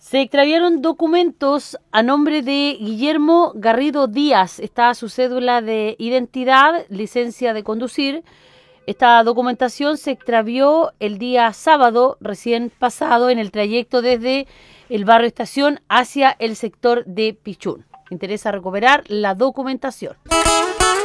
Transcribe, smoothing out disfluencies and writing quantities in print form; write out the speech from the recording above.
Se extraviaron documentos a nombre de Guillermo Garrido Díaz. Está su cédula de identidad, licencia de conducir. Esta documentación se extravió el día sábado recién pasado en el trayecto desde el barrio Estación hacia el sector de Pichún. Interesa recuperar la documentación.